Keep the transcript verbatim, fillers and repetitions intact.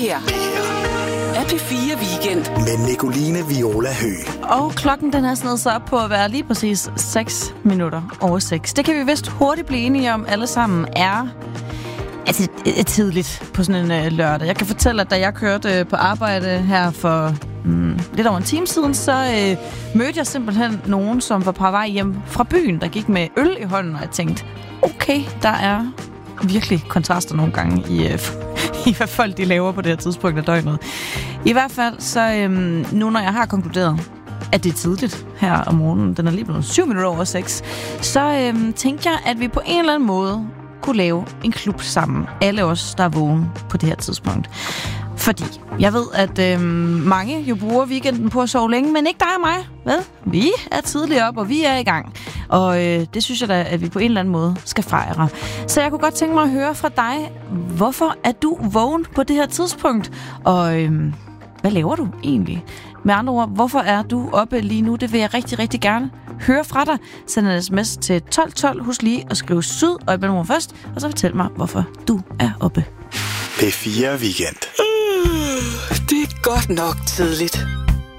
her er P fire Weekend med Nicoline Viola Høgh. Og klokken den er sådan så op på at være lige præcis seks minutter over seks. Det kan vi vist hurtigt blive enige om alle sammen er altså, tidligt på sådan en uh, lørdag. Jeg kan fortælle, at da jeg kørte uh, på arbejde her for mm, lidt over en time siden, så uh, mødte jeg simpelthen nogen, som var på vej hjem fra byen, der gik med øl i hånden, og jeg tænkte, okay, der er virkelig kontraster nogle gange i, uh, i hvad folk de laver på det her tidspunkt af døgnet. I hvert fald, så øhm, nu når jeg har konkluderet, at det er tidligt her om morgenen, den er lige blevet syv minutter over seks, så øhm, tænkte jeg, at vi på en eller anden måde kunne lave en klub sammen. Alle os, der er vågne på det her tidspunkt. Fordi jeg ved, at øhm, mange jo bruger weekenden på at sove længe, men ikke dig og mig. Hvad? Vi er tidligt op, og vi er i gang. Og øh, det synes jeg da, at vi på en eller anden måde skal fejre. Så jeg kunne godt tænke mig at høre fra dig, hvorfor er du vågen på det her tidspunkt? Og øh, hvad laver du egentlig? Med andre ord, hvorfor er du oppe lige nu? Det vil jeg rigtig, rigtig gerne høre fra dig. Send en sms til tolv tolv. Husk lige at skrive syd og et mellemrum først, og så fortæl mig, hvorfor du er oppe. P fire Weekend. Det er godt nok tidligt.